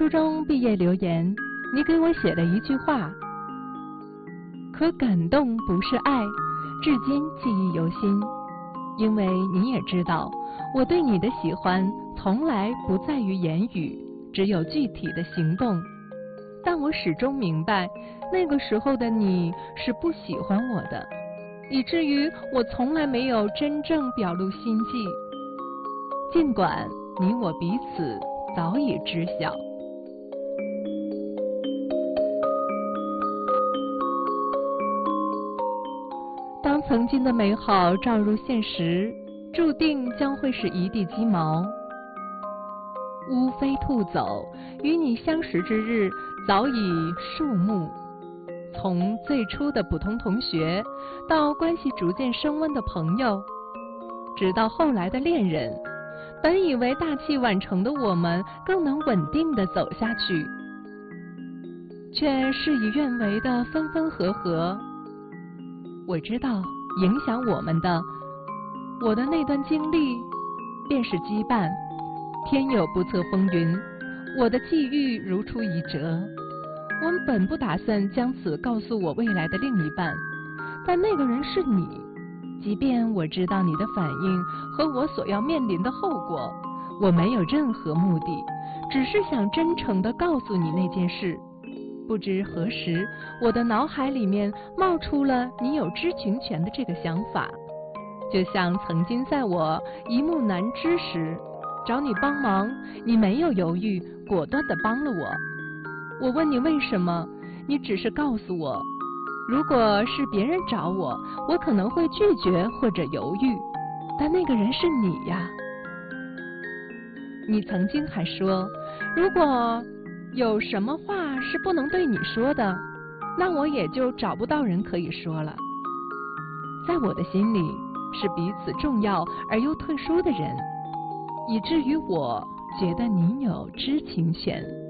初中毕业留言，你给我写了一句话，可感动不是爱，至今记忆犹新。因为你也知道，我对你的喜欢从来不在于言语，只有具体的行动。但我始终明白，那个时候的你是不喜欢我的，以至于我从来没有真正表露心迹。尽管你我彼此早已知晓。当曾经的美好照入现实，注定将会是一地鸡毛。乌飞兔走，与你相识之日早已数目。从最初的普通同学，到关系逐渐升温的朋友，直到后来的恋人，本以为大器晚成的我们更能稳定地走下去，却事与愿违的分分合合。我知道影响我们的，我的那段经历便是羁绊。天有不测风云，我的际遇如出一辙。我们本不打算将此告诉我未来的另一半，但那个人是你。即便我知道你的反应和我所要面临的后果，我没有任何目的，只是想真诚地告诉你那件事。不知何时，我的脑海里面冒出了你有知情权的这个想法，就像曾经在我一目难知时找你帮忙，你没有犹豫，果断地帮了我。我问你为什么，你只是告诉我，如果是别人找我，我可能会拒绝或者犹豫，但那个人是你呀。你曾经还说，如果有什么话是不能对你说的，那我也就找不到人可以说了。在我的心里，是彼此重要而又特殊的人，以至于我觉得你有知情权。